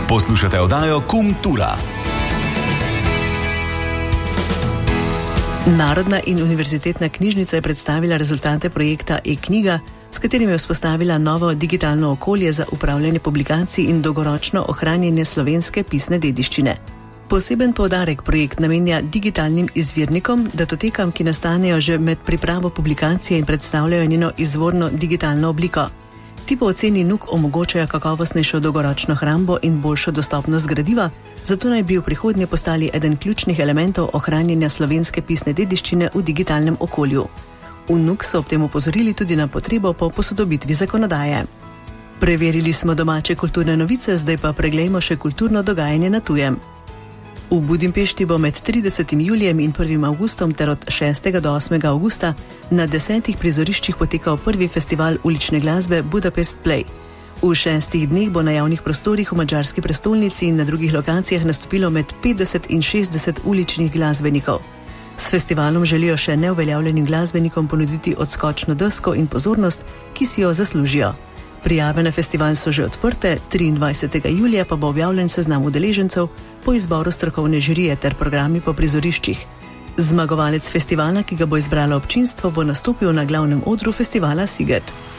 Poslušate oddajo Kultura. Narodna in univerzitetna knjižnica je predstavila rezultate projekta e-knjiga, s katerim je vzpostavila novo digitalno okolje za upravljanje publikacij in dolgoročno ohranjanje slovenske pisne dediščine. Poseben poudarek projekt namenja digitalnim izvirnikom, datotekam, ki nastanejo že med pripravo publikacije in predstavljajo njeno izvorno digitalno obliko. Ti po oceni NUK omogočajo kakovostnejšo dolgoročno hrambo in boljšo dostopnost gradiva, zato naj bi v prihodnje postali eden ključnih elementov ohranjanja slovenske pisne dediščine v digitalnem okolju. V NUK so ob tem opozorili tudi na potrebo po posodobitvi zakonodaje. Preverili smo domače kulturne novice, zdaj pa preglejmo še kulturno dogajanje na tujem. V Budimpešti bo med 30. julijem in 1. avgustom ter od 6. do 8. avgusta na 10 prizoriščih potekal prvi festival ulične glasbe Budapest Play. V 6 dneh bo na javnih prostorih v madžarski prestolnici in na drugih lokacijah nastopilo med 50 in 60 uličnih glasbenikov. S festivalom želijo še neuveljavljenim glasbenikom ponuditi odskočno desko in pozornost, ki si jo zaslužijo. Prijave na festival so že odprte, 23. julija pa bo objavljen seznam udeležencev po izboru strokovne žirije ter programi po prizoriščih. Zmagovalec festivala, ki ga bo izbralo občinstvo, bo nastopil na glavnem odru festivala Siget.